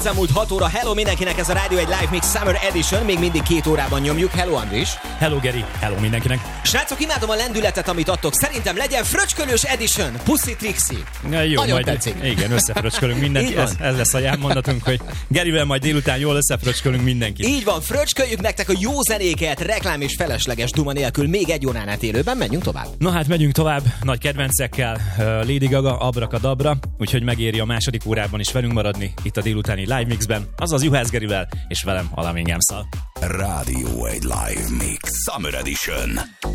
Elmúlt 6 óra, hello mindenkinek, ez a rádió egy Live Mix Summer Edition, még mindig 2 órában nyomjuk. Hello Andris. Hello Geri, hello mindenkinek. Srácok, imádom a lendületet, amit adtok. Szerintem legyen fröcskölős edition, Pussy Trixie. Jó, nagyon majd tetszik. Igen, összefröcskölünk mindent. Ez lesz a jelmondatunk, hogy Gerivel majd délután jól összefröcskölünk mindenkit. Így van, fröcsköljük nektek a jó zenéket, reklám és felesleges duma nélkül, még 1 órán át élőben, menjünk tovább. Na hát megyünk tovább, nagy kedvencekkel, Lady Gaga, Abracadabra, úgyhogy megéri a második órában is velünk maradni itt a délutáni Live Mixben, azaz Juhász Gerivel és velem Alaminghamszal. Rádió egy Live Mix Summer Edition.